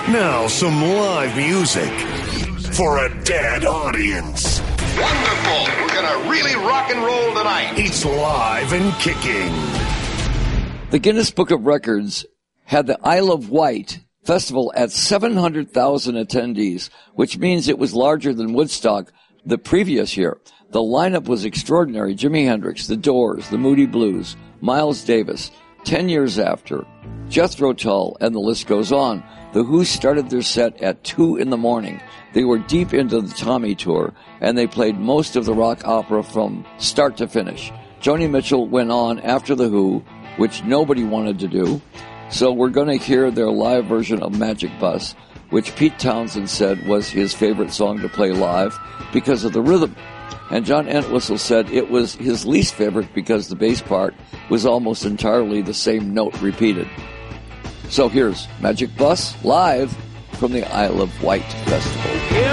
Now some live music for a dead audience. Wonderful. We're going to really rock and roll tonight. It's Live and Kicking. The Guinness Book of Records had the Isle of Wight Festival at 700,000 attendees, which means it was larger than Woodstock the previous year. The lineup was extraordinary. Jimi Hendrix, The Doors, The Moody Blues, Miles Davis, 10 years after, Jethro Tull, and the list goes on. The Who started their set at 2 in the morning. They were deep into the Tommy Tour, and they played most of the rock opera from start to finish. Joni Mitchell went on after The Who, which nobody wanted to do. So we're going to hear their live version of Magic Bus, which Pete Townsend said was his favorite song to play live because of the rhythm. And John Entwistle said it was his least favorite because the bass part was almost entirely the same note repeated. So here's Magic Bus live from the Isle of Wight Festival.